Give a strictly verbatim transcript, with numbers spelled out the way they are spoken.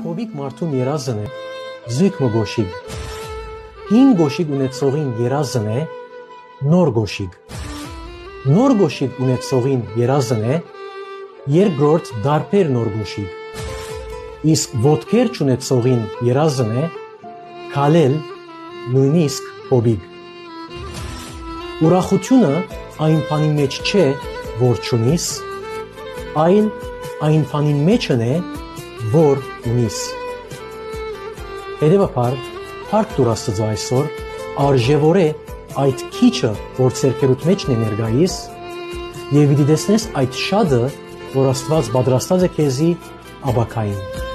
Կոբիկ մարդուն երազն է զույգ մգոշիկ, հին գոշիկ ունեցողին երազն է նոր գոշիկ, նոր գոշիկ ունեցողին երազն է երկրորդ դարբեր նոր գոշիկ, իսկ ոտքեր չունեցողին երազն է քալել նույնիսկ կոբիկ։ Ուրախությունը այն բանի մեջ չէ, որ չունիս, այլ այն բանի մեջն է, որ ունիս։ Հետևաբար, փառք տուր Աստծո այսօր, արժևոր է այդ քիչը, որ ցերկերուտ մեջն է ներկայիս, եւ դիտեսնես այդ շատը, որ Աստված պատրաստած է քեզի աբակային։